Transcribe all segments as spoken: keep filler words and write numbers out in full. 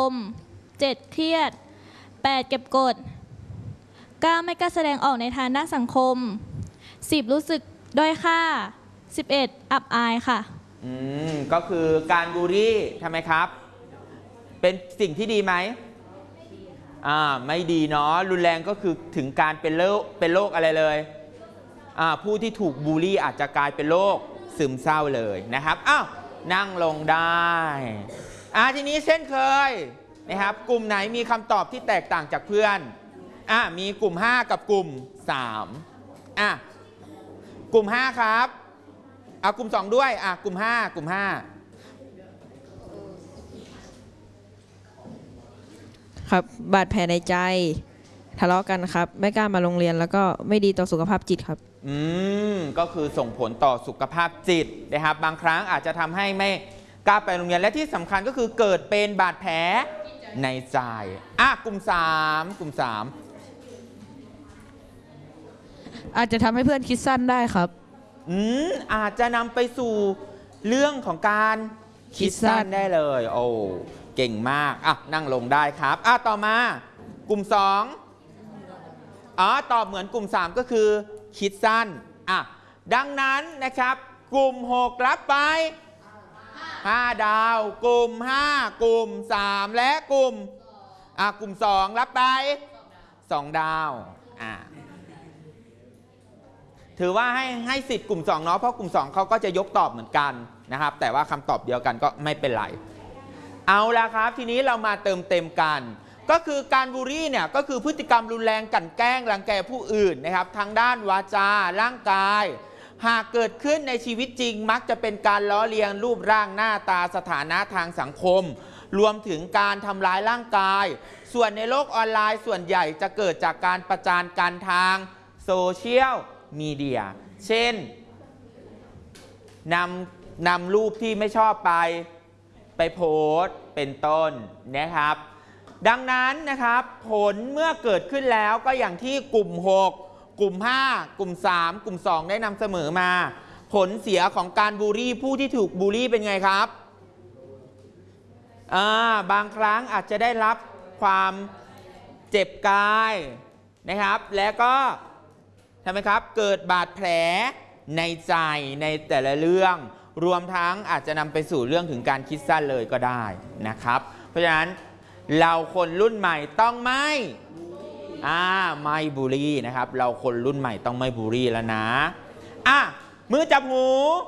ม เจ็ด เครียด แปด เก็บกด เก้า ไม่กล้าแสดงออกในทางด้านสังคม สิบ รู้สึกด้อยค่า สิบเอ็ด อับอายค่ะอืมก็คือการบูลลี่ทำไมครับเป็นสิ่งที่ดีไหมอ่าไม่ดีเนาะรุนแรงก็คือถึงการเป็นโรคเป็นโรคอะไรเลยอ่าผู้ที่ถูกบูลลี่อาจจะกลายเป็นโรคซึมเศร้าเลยนะครับอ้าวนั่งลงได้อ่าทีนี้เช่นเคยนะครับกลุ่มไหนมีคำตอบที่แตกต่างจากเพื่อนอ่ามีกลุ่มห้ากับกลุ่มสามอ่ะกลุ่มห้าครับเอากลุ่มสองด้วยอ่ะกลุ่มห้ากลุ่มห้าครับบาดแผลในใจทะเลาะกันครับไม่กล้ามาโรงเรียนแล้วก็ไม่ดีต่อสุขภาพจิตครับอืมก็คือส่งผลต่อสุขภาพจิตนะครับบางครั้งอาจจะทำให้ไม่กล้าไปโรงเรียนและที่สำคัญก็คือเกิดเป็นบาดแผลในใจอ่ะกลุ่มสามกลุ่มสามอาจจะทำให้เพื่อนคิดสั้นได้ครับอืมอาจจะนำไปสู่เรื่องของการคิดสั้นได้เลยโอ้เก่งมากอ่ะนั่งลงได้ครับอ่ะต่อมากลุ่มสองอ๋อตอบเหมือนกลุ่มสามก็คือคิดสั้นอ่ะดังนั้นนะครับกลุ่มหกรับไปห้าดาวกลุ่มห้ากลุ่มสามและกลุ่มอ่ะกลุ่มสองรับไปสองดาวอ่ะถือว่าให้ให้สิทธิ์กลุ่มสองเนาะเพราะกลุ่มสองเขาก็จะยกตอบเหมือนกันนะครับแต่ว่าคำตอบเดียวกันก็ไม่เป็นไรเอาละครับทีนี้เรามาเติมเต็มกันก็คือการบูลลี่เนี่ยก็คือพฤติกรรมรุนแรงกลั่นแกล้งรังแกผู้อื่นนะครับทางด้านวาจาร่างกายหากเกิดขึ้นในชีวิตจริงมักจะเป็นการล้อเลียนรูปร่างหน้าตาสถานะทางสังคมรวมถึงการทำร้ายร่างกายส่วนในโลกออนไลน์ส่วนใหญ่จะเกิดจากการประจานกันทางโซเชียลมีเดียเช่นนำนำรูปที่ไม่ชอบไปไปโพสต์เป็นต้นนะครับดังนั้นนะครับผลเมื่อเกิดขึ้นแล้วก็อย่างที่กลุ่มหกกลุ่มห้ากลุ่มสามกลุ่มสองได้นำเสมอมาผลเสียของการบูลลี่ผู้ที่ถูกบูลลี่เป็นไงครับอ่าบางครั้งอาจจะได้รับความเจ็บกายนะครับและก็ใช่ไหมครับเกิดบาดแผลในใจในแต่ละเรื่องรวมทั้งอาจจะนำไปสู่เรื่องถึงการคิดสั้นเลยก็ได้นะครับเพราะฉะนั้นเราคนรุ่นใหม่ต้องไม่อ่าไม่บูลลี่นะครับเราคนรุ่นใหม่ต้องไม่บูลลี่แล้วนะอ่ะมือจับหู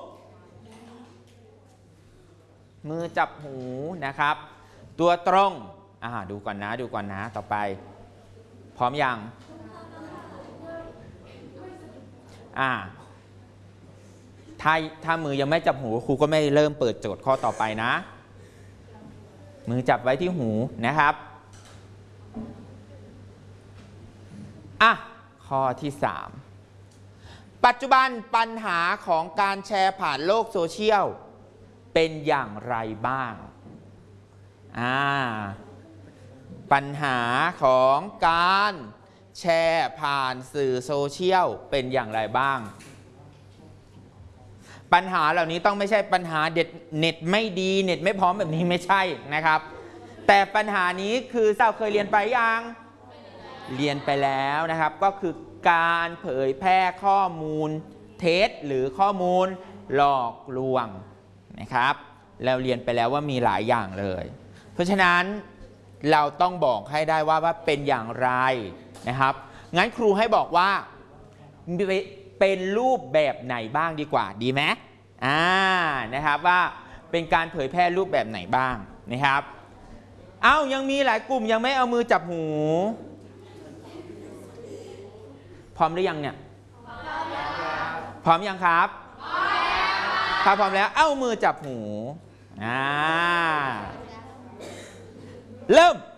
มือจับหูนะครับตัวตรงอ่าดูก่อนนะดูก่อนนะต่อไปพร้อมยังอ่าถ้าถ้ามือยังไม่จับหูครูก็ไม่เริ่มเปิดโจทย์ข้อต่อไปนะมือจับไว้ที่หูนะครับอ่ะข้อที่สามปัจจุบันปัญหาของการแชร์ผ่านโลกโซเชียลเป็นอย่างไรบ้างอ่าปัญหาของการแชร์ผ่านสื่อโซเชียลเป็นอย่างไรบ้างปัญหาเหล่านี้ต้องไม่ใช่ปัญหาเด็ดเน็ตไม่ดีเน็ตไม่พร้อมแบบนี้ไม่ใช่นะครับแต่ปัญหานี้คือเจ้าเคยเรียนไปยังเรียนไปแล้วนะครับก็คือการเผยแพร่ข้อมูลเท็จหรือข้อมูลหลอกลวงนะครับเราเรียนไปแล้วว่ามีหลายอย่างเลยเพราะฉะนั้นเราต้องบอกให้ได้ว่าว่าเป็นอย่างไรนะครับงั้นครูให้บอกว่าเป็นรูปแบบไหนบ้างดีกว่าดีไหมอ่านะครับว่าเป็นการเผยแพร่รูปแบบไหนบ้างนะครับเอ้ายังมีหลายกลุ่มยังไม่เอามือจับหูพร้อมหรือยังเนี่ยพร้อมยังครับถ้าพร้อมแล้วเอามือจับหูอ่าเริ่ม